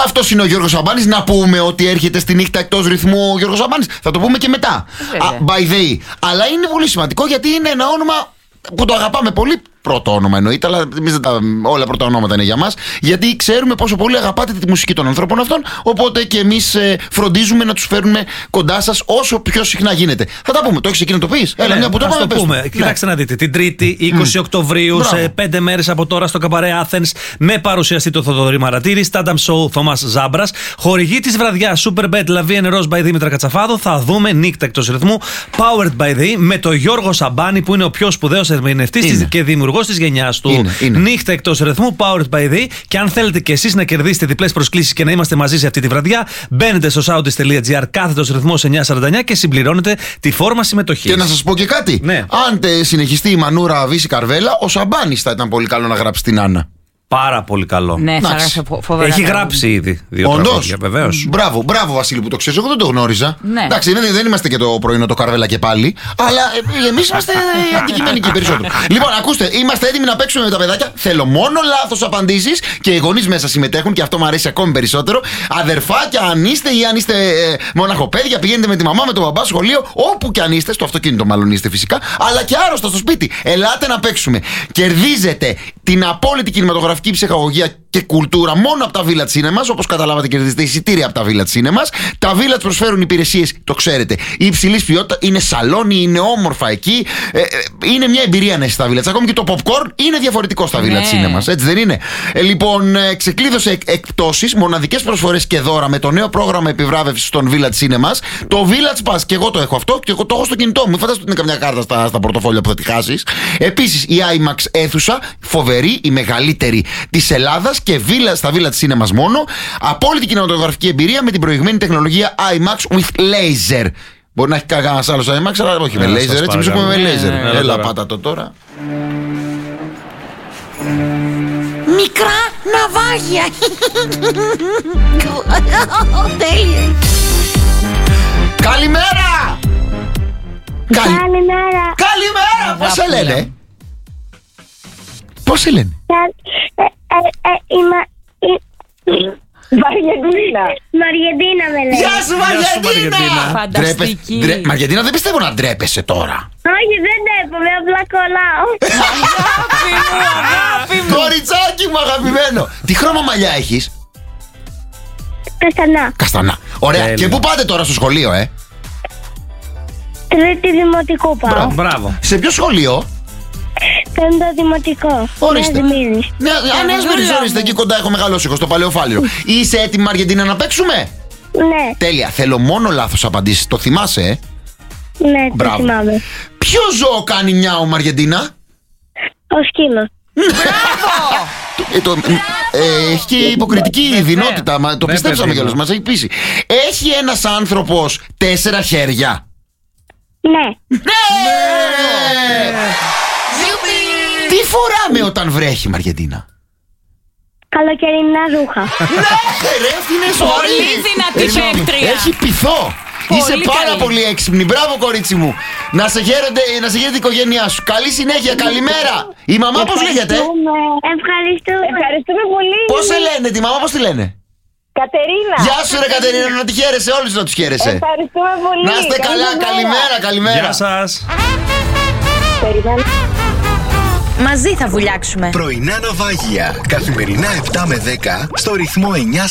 Αυτός είναι ο Γιώργος Σαμπάνης. Να πούμε ότι έρχεται στη νύχτα εκτός ρυθμού ο Γιώργος Σαμπάνης. Θα το πούμε και μετά. By the. Αλλά είναι πολύ σημαντικό γιατί είναι ένα όνομα που το αγαπάμε πολύ. Πρώτο όνομα εννοείται, αλλά εμείς όλα πρώτα ονόματα είναι για μας. Γιατί ξέρουμε πόσο πολύ αγαπάτε τη μουσική των ανθρώπων αυτών. Οπότε και εμείς φροντίζουμε να τους φέρνουμε κοντά σας όσο πιο συχνά γίνεται. Θα τα πούμε. Το έχεις εκείνο το πεις? Έλα, μια που το πάμε. Πούμε. Κοιτάξτε να δείτε. Την Τρίτη, 20 Οκτωβρίου, σε 5 μέρες από τώρα στο Καμπαρέ Athens, με παρουσιαστή το Θοδωρή Μαρατήρη, stand-up show Θωμάς Ζάμπρας. Χορηγή της βραδιάς Superbet Λαβία Νερός by Δήμητρα Κατσαφάδο. Θα δούμε νύχτα εκτός ρυθμού Powered by the με το Γιώργο Σαμπάνη που είναι ο πιο σπουδαίος ερμηνευτής και δημιουργός της γενιάς του. Είναι. Νύχτα εκτός ρυθμού, Powered by the. Και αν θέλετε και εσείς να κερδίσετε διπλές προσκλήσεις και να είμαστε μαζί σε αυτή τη βραδιά, μπαίνετε στο soundis.gr κάθετος ρυθμός 949 και συμπληρώνετε τη φόρμα συμμετοχής. Και να σας πω και κάτι. Ναι. Αν συνεχιστεί η Μανούρα Βύση Καρβέλα, ο Σαμπάνης θα ήταν πολύ καλό να γράψει την Άννα. Πάρα πολύ καλό. Ναι, θα γράφει φοβερά. Έχει γράψει ήδη 2 τραγούδια, βεβαίως. Μπράβο, Βασίλη, που το ξέρεις. Εγώ δεν το γνώριζα. Ναι. Εντάξει, δεν είμαστε και το πρωινό το Καρβέλα και πάλι. Αλλά εμείς είμαστε αντικειμενικοί περισσότερο. Λοιπόν, ακούστε, είμαστε έτοιμοι να παίξουμε με τα παιδάκια. Θέλω μόνο λάθος απαντήσεις και οι γονείς μέσα συμμετέχουν και αυτό μου αρέσει ακόμη περισσότερο. Αδερφάκια, αν είστε ή αν είστε μοναχοπαίδια, πηγαίνετε με τη μαμά, με τον μπαμπά σχολείο, όπου και αν είστε, στο αυτοκίνητο μάλλον είστε φυσικά, αλλά και άρρωστα στο σπίτι. Ελάτε να παίξουμε. Κερδίζετε την απόλυτη κινηματογραφική ψυχαγωγία και κουλτούρα μόνο από τα Village Cinemas. Όπως καταλάβατε, κερδίζετε εισιτήρια από τα Village Cinemas. Τα Village προσφέρουν υπηρεσίες, το ξέρετε, υψηλής ποιότητα. Είναι σαλόνι, είναι όμορφα εκεί. Είναι μια εμπειρία να είσαι στα Village. Ακόμη και το popcorn είναι διαφορετικό στα Village Cinemas. Έτσι δεν είναι? Λοιπόν, ξεκλείδωσε εκπτώσεις, μοναδικές προσφορές και δώρα με το νέο πρόγραμμα επιβράβευσης των Village Cinemas. Το Village Pass, και εγώ το έχω αυτό και εγώ το έχω στο κινητό μου. Φαντάζομαι ότι είναι καμιά κάρτα στα πορτοφόλια που θα τη χάσεις. Επίσης, η IMAX αίθουσα, φοβερή, η μεγαλύτερη της Ελλάδας και στα Village Cinemas μόνο. Απόλυτη κινηματογραφική εμπειρία με την προηγμένη τεχνολογία IMAX with laser. Μπορεί να έχει κανένα άλλο IMAX, αλλά όχι με laser. Έτσι, μισούμε με laser. Έλα, πάτα το τώρα. Μικρά ναυάγια. Τέλεια. Καλημέρα! Καλημέρα! Πώς σε λένε? Πώς σε λένε? Μαριεντίνα με λέει. Γεια σου Μαριεντίνα! Φανταστική. Μαριεντίνα, δεν πιστεύω να ντρέπεσαι τώρα. Όχι, δεν ντρέπομαι, απλά κολλάω. Αγάπη μου. Κοριτσάκι μου αγαπημένο. Τι χρώμα μαλλιά έχεις? Καστανά. Ωραία. Τέλεια. Και πού πάτε τώρα στο σχολείο, Τρίτη δημοτικό πάω. Μπράβο. Σε ποιο σχολείο? Πέμπτο δημοτικό. Ορίστε. Νέας Δημήνης. Νέας Δημήνης, ορίστε, εκεί κοντά έχω μεγαλώσει, στο Παλαιοφάλιο. Είσαι έτοιμη, Αργεντίνα, να παίξουμε? Ναι, Τέλεια. Θέλω μόνο λάθος απαντήσεις. Το θυμάσαι, ναι, το Μπράβο. θυμάμαι. Ποιο ζώο κάνει νιάου, Αργεντίνα? Ο σκύλος. Έχει και υποκριτική δυνότητα. Το πιστέψαμε κιόλας, μας έχει πείσει. Έχει ένας άνθρωπος 4 χέρια? Ναι. Τι φοράμε όταν βρέχει, Μαργεντίνα? Καλοκαιρινά ρούχα. Ναι, ρε, αυτή είναι σοβαρή. Πολύ δυνατή παίκτρια. Έχει πειθό. Είσαι πάρα καλή. πολύ έξυπνη. Μπράβο, κορίτσι μου. Να σε χαίρεται η οικογένειά σου. Καλή συνέχεια, καλημέρα. Η μαμά πώς λέγεται? Ευχαριστούμε πολύ. Πώς σε λένε, τη μαμά πώς τη λένε? Κατερίνα. Γεια σου, ρε Κατερίνα, να τη χαίρεσαι, όλους να τους χαίρεσαι. Ευχαριστούμε πολύ. Να είστε καλά, καλημέρα. Γεια σας. Μαζί θα βουλιάξουμε. Πρωινά ναυάγια. Καθημερινά 7 με 10 στο ρυθμό 949.